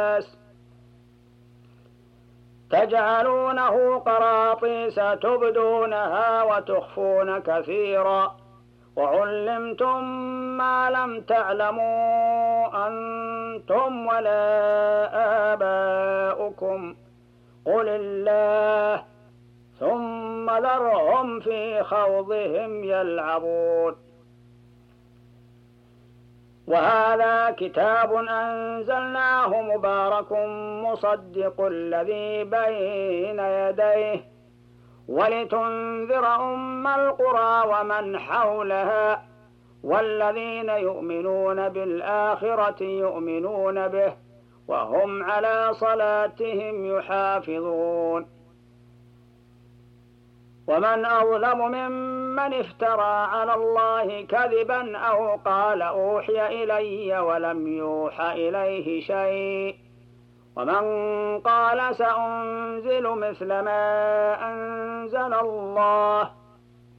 تجعلونه قراطيس تبدونها وتخفون كثيرا وعلمتم ما لم تعلموا أنتم ولا آباؤكم قل الله ثم ذرهم في خوضهم يلعبون. وهذا كتاب أنزلناه مبارك مصدق الذي بين يديه ولتنذر أم القرى ومن حولها والذين يؤمنون بالآخرة يؤمنون به وهم على صلاتهم يحافظون. ومن أظلم ممن افترى على الله كذبا أو قال أوحي إلي ولم يوحى إليه شيء ومن قال سأنزل مثل ما أنزل الله